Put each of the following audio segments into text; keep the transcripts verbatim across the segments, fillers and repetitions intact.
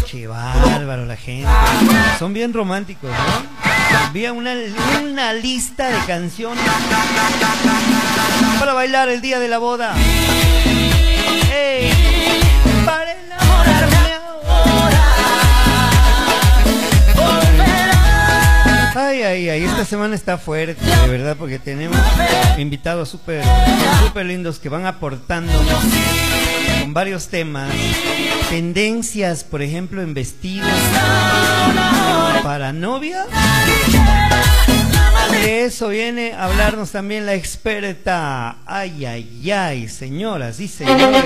Qué bárbaro la gente. Son bien románticos, ¿no? Envía una, una lista de canciones para bailar el día de la boda. ¡Ey! Para enamorarme ahora. Ay, ay, ay, esta semana está fuerte, de verdad, porque tenemos invitados súper, súper lindos que van aportando con varios temas, tendencias, por ejemplo, en vestidos para novia. De eso viene a hablarnos también la experta. Ay, ay, ay, señoras y señores.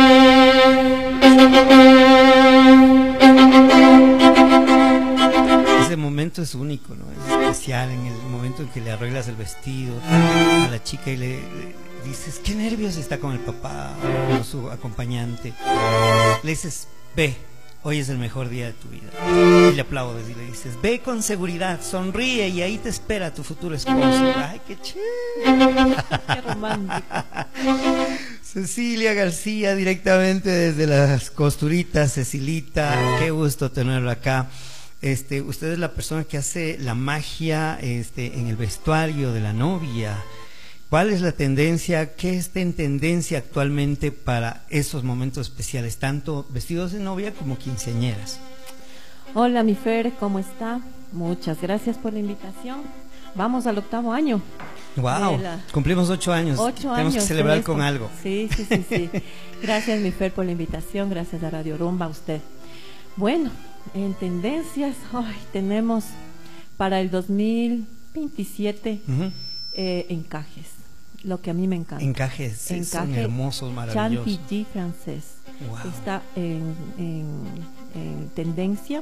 Ese momento es único, ¿no? Es especial, en el momento en que le arreglas el vestido a la chica y le, le dices, qué nervios está con el papá o con su acompañante. Le dices, ve, hoy es el mejor día de tu vida. Y le aplaudes y le dices, ve con seguridad, sonríe y ahí te espera tu futuro esposo. Ay, qué chévere. Qué romántico. Cecilia García, directamente desde las Costuritas. Cecilita, qué gusto tenerlo acá. Este, usted es la persona que hace la magia este, en el vestuario de la novia. ¿Cuál es la tendencia? ¿Qué está en tendencia actualmente para esos momentos especiales, tanto vestidos de novia como quinceañeras? Hola, mi Fer, ¿cómo está? Muchas gracias por la invitación. Vamos al octavo año. Wow, la... cumplimos ocho años. Ocho Tenemos años que celebrar con algo. Sí, sí, sí, sí. Gracias, mi Fer, por la invitación. Gracias a Radio Rumba, a usted. Bueno, en tendencias, hoy tenemos para el dos mil veintisiete uh-huh. eh, encajes, lo que a mí me encanta. Encajes, Encaje, son hermosos, maravillosos. Chantilly francés. Wow. Está en, en, en tendencia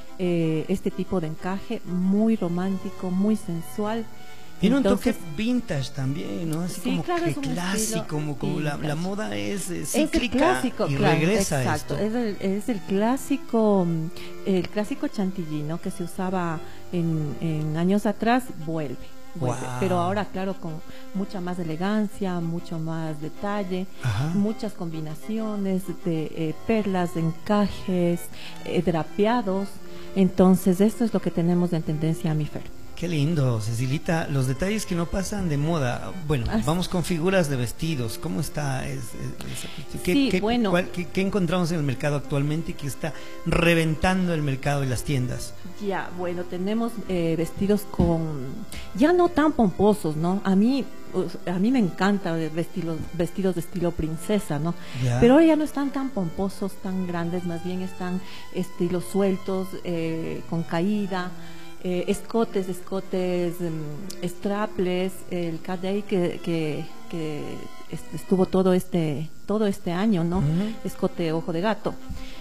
eh, este tipo de encaje, muy romántico, muy sensual. Tiene un toque vintage también, ¿no? Así sí, como claro, que es un clásico, como, como la, la moda es eh, cíclica es el clásico, y claro, regresa exacto, esto. Es el, es el clásico, el clásico chantilly, ¿no? Que se usaba en, en años atrás, vuelve, vuelve. Wow. Pero ahora, claro, con mucha más elegancia, mucho más detalle, ajá, muchas combinaciones de eh, perlas, de encajes, eh, drapeados. Entonces, esto es lo que tenemos de tendencia a mi Fer. Qué lindo, Cecilita, los detalles que no pasan de moda. Bueno, ah, vamos con figuras de vestidos. ¿Cómo está? Es, es, ¿qué, sí, qué, bueno. cuál, qué, ¿Qué encontramos en el mercado actualmente que está reventando el mercado y las tiendas? Ya, bueno, tenemos eh, vestidos con, ya no tan pomposos, ¿no? A mí, a mí me encanta vestidos, vestidos de estilo princesa, ¿no? Ya. Pero ahora ya no están tan pomposos, tan grandes, más bien están estilos sueltos, eh, con caída. Eh, escotes, escotes, um, strapless, el K-Day que, que, que estuvo todo este todo este año, ¿no? Uh-huh. Escote ojo de gato.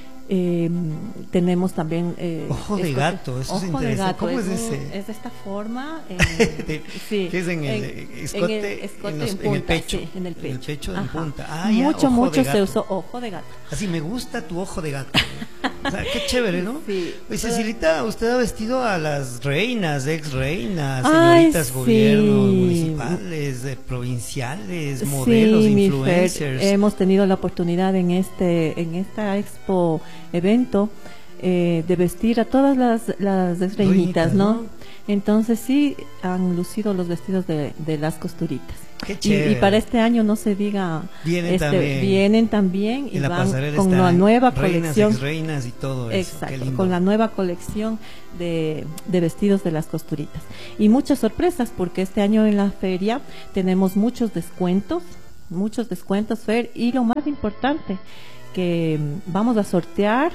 Eh, tenemos también eh, ojo de escote, gato, eso ojo es interesante. Gato, ¿Cómo es, es ese? Un, es de esta forma. En, de, sí, ¿Qué es en el en, escote? En el, escote en, los, en, punta, en el pecho. Sí, en el pecho. En el pecho en Ajá. punta. Ah, mucho, ya, mucho se usó ojo de gato. Así me gusta tu ojo de gato. O sea, qué chévere, ¿no? Sí. Oye, Cecilita, usted ha vestido a las reinas, ex reinas, señoritas, Ay, gobiernos sí. municipales, eh, provinciales, modelos, sí, influencers. Fer, hemos tenido la oportunidad en este, en esta expo evento eh, de vestir a todas las, las ex reinitas, ¿no? ¿no? Entonces sí han lucido los vestidos de, de las costuritas. Qué chévere. Y, y para este año no se diga, vienen este, también, vienen también y en la van con la la nueva reinas, colección, reinas y todo eso. exacto, con la nueva colección de, de vestidos de las costuritas y muchas sorpresas porque este año en la feria tenemos muchos descuentos, muchos descuentos, Fer, y lo más importante que vamos a sortear.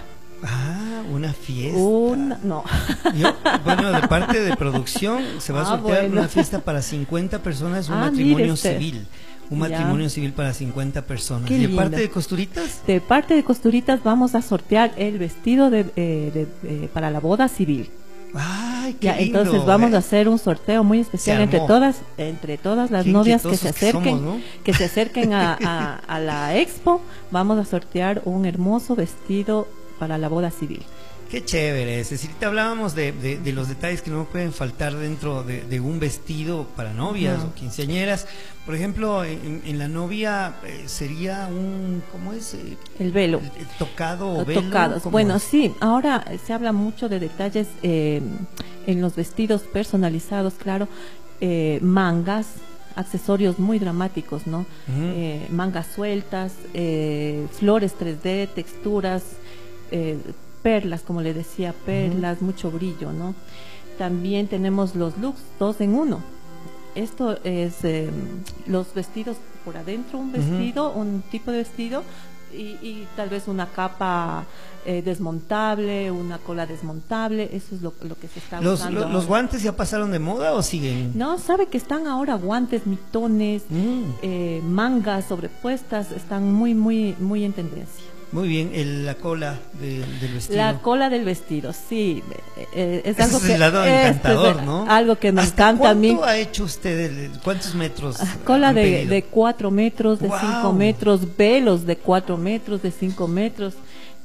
Ah, una fiesta. Una, no. Yo, bueno, de parte de producción se va a ah, sortear bueno. una fiesta para cincuenta personas, un ah, matrimonio civil. Un ya. matrimonio civil para cincuenta personas. Qué ¿Y de lindo. parte de Costuritas? De parte de Costuritas vamos a sortear el vestido de, eh, de, eh, para la boda civil. Ay, qué ya, lindo, entonces vamos eh. a hacer un sorteo muy especial entre todas, entre todas las novias que se acerquen, que, somos, ¿no? que se acerquen a, a, a la expo. Vamos a sortear un hermoso vestido para la boda civil. Qué chévere, Cecilita. Hablábamos de, de, de los detalles que no pueden faltar dentro de, de un vestido para novias no. o quinceañeras. Por ejemplo, en, en la novia eh, sería un, ¿cómo es? Eh, el velo. El, el tocado o velo. Tocados. Bueno, es? sí, ahora se habla mucho de detalles eh, en los vestidos personalizados, claro, eh, mangas, accesorios muy dramáticos, ¿no? Uh-huh. eh, mangas sueltas, eh, flores tres D, texturas, eh, perlas, como le decía, perlas, uh-huh. mucho brillo, ¿no? También tenemos los looks dos en uno. Esto es eh, los vestidos por adentro, un vestido, uh-huh. un tipo de vestido y, y tal vez una capa eh, desmontable, una cola desmontable. Eso es lo, lo que se está los, usando. Lo, ¿Los guantes ya pasaron de moda o siguen? No, sabe que están ahora guantes, mitones, mm. eh, mangas sobrepuestas, están muy, muy, muy en tendencia. Muy bien, el, la cola de, del vestido. La cola del vestido, sí. Eh, es Ese algo es que el lado encantador, es ¿no? Algo que me ¿Hasta encanta a mí. ¿Cuánto ha hecho usted? ¿Cuántos metros? Cola de, de cuatro metros, de wow. cinco metros, velos de cuatro metros, de cinco metros.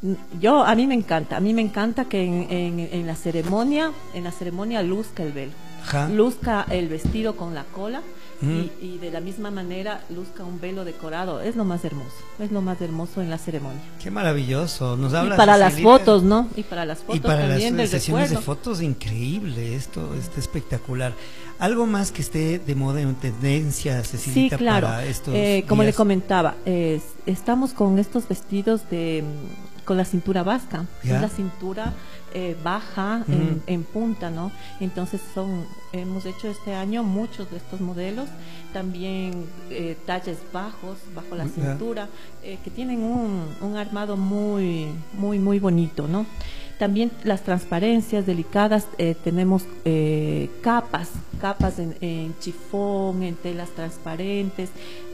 Yo, a mí me encanta, a mí me encanta que en, en, en la ceremonia, en la ceremonia luzca el velo, Ajá. luzca el vestido con la cola. Mm. Y, y de la misma manera luzca un velo decorado. Es lo más hermoso, es lo más hermoso en la ceremonia. Qué maravilloso. Nos habla y para Cecilita. Las fotos, ¿no? Y para las fotos y para también las del sesiones recuerdo. de fotos, increíble. Esto está espectacular. Algo más que esté de moda en tendencia, Cecilita, sí, claro. para estos eh, como días? le comentaba, eh, estamos con estos vestidos de con la cintura vasca, es la cintura eh, baja mm. en, en punta, ¿no? Entonces son, hemos hecho este año muchos de estos modelos, también eh, talles bajos, bajo la cintura, eh, que tienen un, un armado muy, muy, muy bonito, ¿no? También las transparencias delicadas, eh, tenemos eh, capas, capas en, en chifón, en telas transparentes,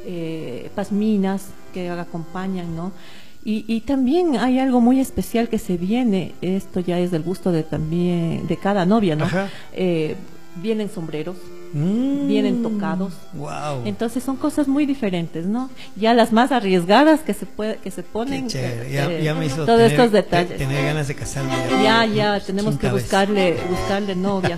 eh, pasminas que acompañan, ¿no? Y, y también hay algo muy especial que se viene, esto ya es del gusto de también de cada novia, ¿no? Eh, vienen sombreros, mm, vienen tocados, wow. Entonces son cosas muy diferentes, ¿no? Ya las más arriesgadas que se puede, que se ponen, eh, ya, eh, ya me hizo todos tener, estos detalles. Tener ganas de casarme. Ya, ya, ya tenemos que buscarle, vez. buscarle novia.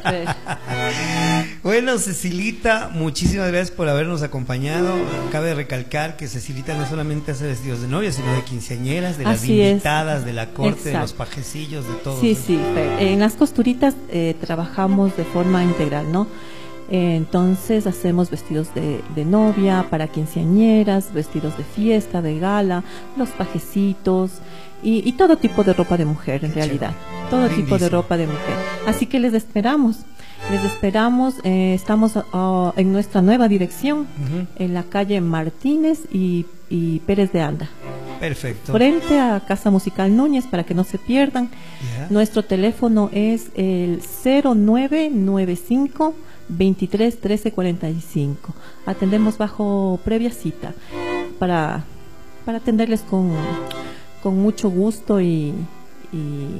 Bueno, Cecilita, muchísimas gracias por habernos acompañado. Cabe recalcar que Cecilita no solamente hace vestidos de novia, sino de quinceañeras, de las Así invitadas, es. de la corte, Exacto. de los pajecillos, de todo. Sí, sí, en las costuritas eh, trabajamos de forma integral, ¿no? Eh, entonces hacemos vestidos de, de novia, para quinceañeras, vestidos de fiesta, de gala, los pajecitos y, y todo tipo de ropa de mujer en Qué realidad, chévere. todo Lindísimo. tipo de ropa de mujer. Así que les esperamos. Les esperamos, eh, estamos uh, en nuestra nueva dirección, uh-huh. en la calle Martínez y, y Pérez de Anda. Perfecto. Frente a Casa Musical Núñez, para que no se pierdan. Yeah. Nuestro teléfono es el cero nueve nueve cinco, veintitrés, trece, cuarenta y cinco. Atendemos bajo previa cita para, para atenderles con, con mucho gusto y... y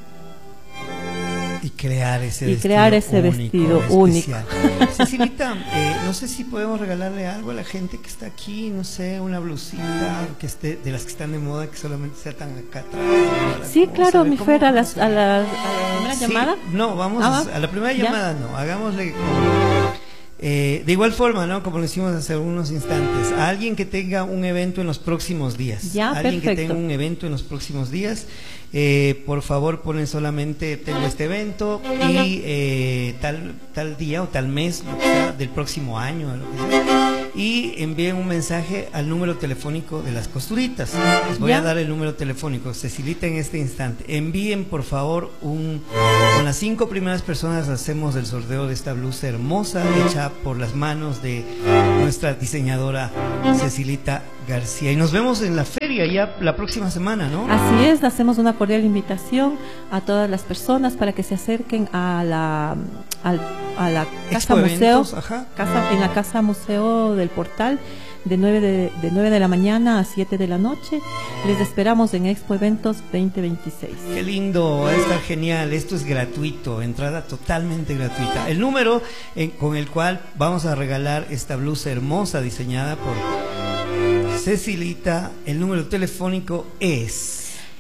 Y crear ese y vestido crear ese único, vestido único. Cecilita, eh, no sé si podemos regalarle algo a la gente que está aquí, no sé, una blusita que esté de las que están de moda, que solamente sea tan acá atrás. Sí, claro, mi Fer, a, las, a, la, a la primera sí, llamada. No, vamos ah, a la primera ¿ya? llamada, no, hagámosle... Eh, de igual forma, ¿no? Como lo hicimos hace algunos instantes, a alguien que tenga un evento en los próximos días, ya, alguien perfecto. que tenga un evento en los próximos días, eh, por favor ponen solamente tengo este evento y eh, tal tal día o tal mes, lo que sea, del próximo año, lo que sea, y envíen un mensaje al número telefónico de las costuritas. Les voy ¿Ya? a dar el número telefónico, Cecilita, en este instante. Envíen por favor un, con las cinco primeras personas hacemos el sorteo de esta blusa hermosa hecha por las manos de nuestra diseñadora Cecilita García. Y nos vemos en la feria ya la próxima semana, ¿no? Así es, hacemos una cordial invitación a todas las personas para que se acerquen a la a, a la casa museo, casa, en la casa museo del Portal de nueve de, de nueve de la mañana a siete de la noche. Les esperamos en Expo Eventos veinte veintiséis. Qué lindo, va a estar genial. Esto es gratuito, entrada totalmente gratuita. El número en, con el cual vamos a regalar esta blusa hermosa diseñada por Cecilita, el número telefónico es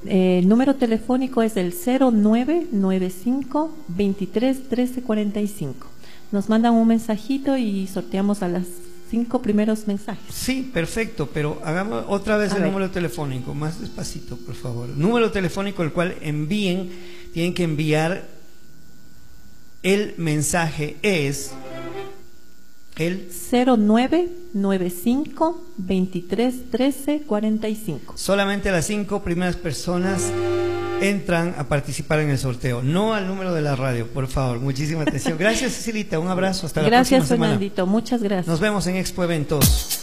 Eh, el número telefónico es el cero nueve nueve cinco, veintitrés, trece, cuarenta y cinco. Nos mandan un mensajito y sorteamos a las cinco primeros mensajes. Sí, perfecto, pero hagamos otra vez a el ver. número telefónico, más despacito, por favor. Número telefónico el cual envíen, tienen que enviar el mensaje es el cero nueve nueve cinco, veintitrés, trece, cuarenta y cinco. Solamente las cinco primeras personas entran a participar en el sorteo, no al número de la radio, por favor. Muchísima atención. Gracias, Cecilita, un abrazo, hasta la gracias, próxima semana. Fernandito, muchas gracias. Nos vemos en Expo Eventos.